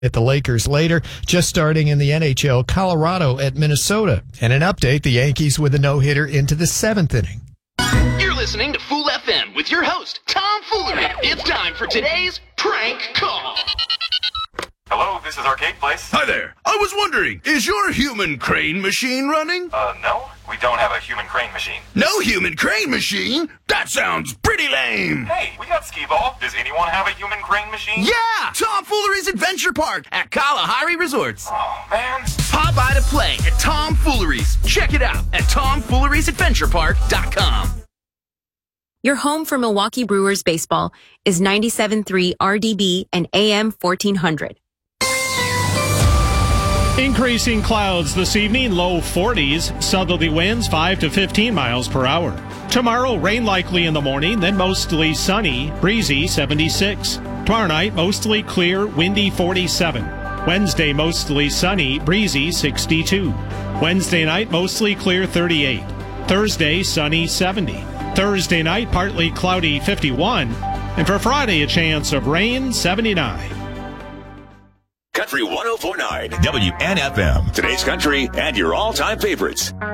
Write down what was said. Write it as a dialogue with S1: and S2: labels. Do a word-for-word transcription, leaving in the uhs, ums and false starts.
S1: At the Lakers later, just starting in the N H L, Colorado at Minnesota. And an update, the Yankees with a no-hitter into the seventh inning.
S2: You're listening to Fool F M with your host, Tom Foolery. It's time for today's prank call.
S3: Hello, this is Arcade Place.
S4: Hi there. I was wondering, is your human crane machine running?
S3: Uh, no, we don't have a human crane machine.
S4: No human crane machine? That sounds pretty lame.
S3: Hey, we got skee-ball. Does anyone have a human crane machine?
S5: Yeah! Tom Foolery's Adventure Park at Kalahari Resorts.
S3: Oh, man.
S5: Pop by to play at Tom Foolery's. Check it out at tom fooleries adventure park dot com.
S6: Your home for Milwaukee Brewers baseball is ninety-seven point three R D B and A M fourteen hundred.
S7: Increasing clouds this evening, low forties, southerly winds five to fifteen miles per hour. Tomorrow, rain likely in the morning, then mostly sunny, breezy seventy-six. Tomorrow night, mostly clear, windy forty-seven. Wednesday, mostly sunny, breezy sixty-two. Wednesday night, mostly clear thirty-eight. Thursday, sunny seventy. Thursday night, partly cloudy fifty-one. And for Friday, a chance of rain seventy-nine.
S8: Country one oh four point nine W N F M. Today's country and your all-time favorites.